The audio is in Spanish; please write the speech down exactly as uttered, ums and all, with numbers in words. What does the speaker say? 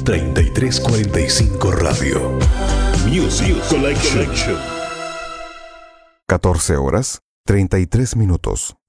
treinta y tres cuarenta y cinco Radio. Music Collection. catorce horas, treinta y tres minutos.